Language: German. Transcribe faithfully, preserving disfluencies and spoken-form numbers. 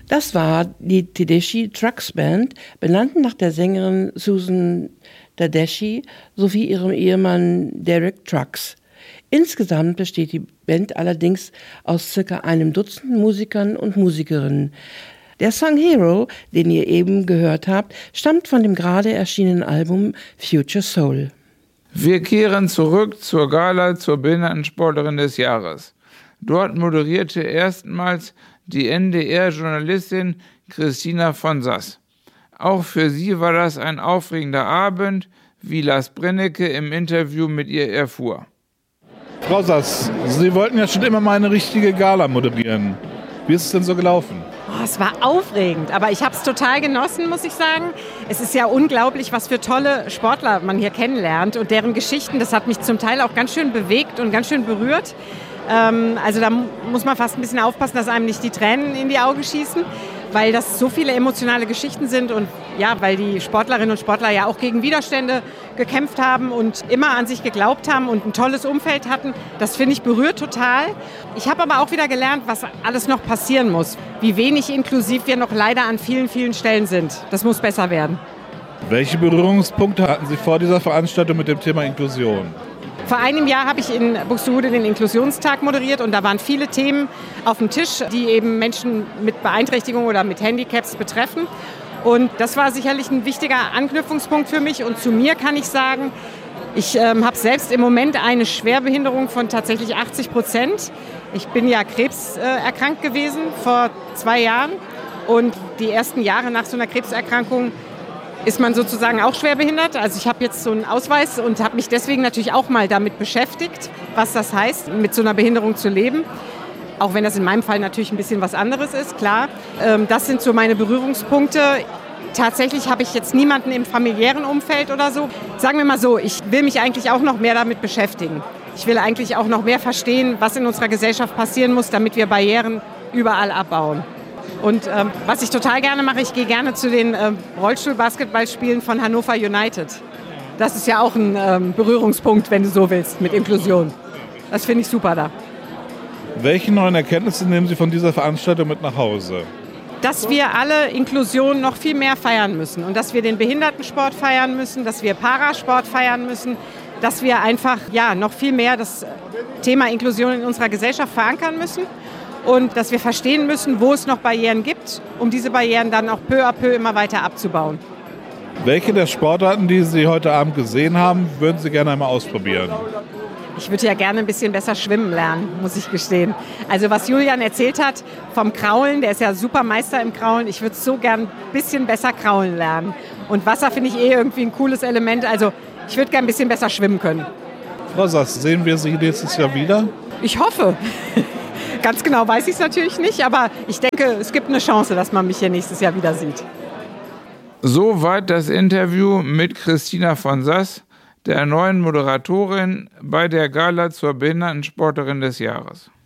Das war die Tedeschi Trucks Band, benannt nach der Sängerin Susan Tedeschi sowie ihrem Ehemann Derek Trucks. Insgesamt besteht die Band allerdings aus circa einem Dutzend Musikern und Musikerinnen. Der Song Hero, den ihr eben gehört habt, stammt von dem gerade erschienenen Album Future Soul. Wir kehren zurück zur Gala zur Behindertensportlerin des Jahres. Dort moderierte erstmals die N D R-Journalistin Christina von Sass. Auch für sie war das ein aufregender Abend, wie Lars Brennecke im Interview mit ihr erfuhr. Frau Sass, Sie wollten ja schon immer mal eine richtige Gala moderieren. Wie ist es denn so gelaufen? Oh, es war aufregend, aber ich habe es total genossen, muss ich sagen. Es ist ja unglaublich, was für tolle Sportler man hier kennenlernt und deren Geschichten, das hat mich zum Teil auch ganz schön bewegt und ganz schön berührt. Ähm, also da muss man fast ein bisschen aufpassen, dass einem nicht die Tränen in die Augen schießen, weil das so viele emotionale Geschichten sind und ja, weil die Sportlerinnen und Sportler ja auch gegen Widerstände gekämpft haben und immer an sich geglaubt haben und ein tolles Umfeld hatten. Das finde ich berührt total. Ich habe aber auch wieder gelernt, was alles noch passieren muss. Wie wenig inklusiv wir noch leider an vielen, vielen Stellen sind. Das muss besser werden. Welche Berührungspunkte hatten Sie vor dieser Veranstaltung mit dem Thema Inklusion? Vor einem Jahr habe ich in Buxtehude den Inklusionstag moderiert und da waren viele Themen auf dem Tisch, die eben Menschen mit Beeinträchtigung oder mit Handicaps betreffen. Und das war sicherlich ein wichtiger Anknüpfungspunkt für mich. Und zu mir kann ich sagen, ich ähm, habe selbst im Moment eine Schwerbehinderung von tatsächlich achtzig Prozent. Ich bin ja krebserkrankt äh, gewesen vor zwei Jahren. Und die ersten Jahre nach so einer Krebserkrankung ist man sozusagen auch schwerbehindert. Also ich habe jetzt so einen Ausweis und habe mich deswegen natürlich auch mal damit beschäftigt, was das heißt, mit so einer Behinderung zu leben. Auch wenn das in meinem Fall natürlich ein bisschen was anderes ist, klar. Das sind so meine Berührungspunkte. Tatsächlich habe ich jetzt niemanden im familiären Umfeld oder so. Sagen wir mal so, ich will mich eigentlich auch noch mehr damit beschäftigen. Ich will eigentlich auch noch mehr verstehen, was in unserer Gesellschaft passieren muss, damit wir Barrieren überall abbauen. Und ähm, was ich total gerne mache, ich gehe gerne zu den ähm, Rollstuhl-Basketballspielen von Hannover United. Das ist ja auch ein ähm, Berührungspunkt, wenn du so willst, mit Inklusion. Das finde ich super da. Welche neuen Erkenntnisse nehmen Sie von dieser Veranstaltung mit nach Hause? Dass wir alle Inklusion noch viel mehr feiern müssen und dass wir den Behindertensport feiern müssen, dass wir Parasport feiern müssen, dass wir einfach ja, noch viel mehr das Thema Inklusion in unserer Gesellschaft verankern müssen. Und dass wir verstehen müssen, wo es noch Barrieren gibt, um diese Barrieren dann auch peu à peu immer weiter abzubauen. Welche der Sportarten, die Sie heute Abend gesehen haben, würden Sie gerne einmal ausprobieren? Ich würde ja gerne ein bisschen besser schwimmen lernen, muss ich gestehen. Also was Julian erzählt hat vom Kraulen, der ist ja super Meister im Kraulen. Ich würde so gern ein bisschen besser kraulen lernen. Und Wasser finde ich eh irgendwie ein cooles Element. Also ich würde gern ein bisschen besser schwimmen können. Frau Sass, sehen wir Sie nächstes Jahr wieder? Ich hoffe. Ganz genau weiß ich es natürlich nicht, aber ich denke, es gibt eine Chance, dass man mich hier nächstes Jahr wieder sieht. Soweit das Interview mit Christina von Sass, der neuen Moderatorin bei der Gala zur Behindertensportlerin des Jahres.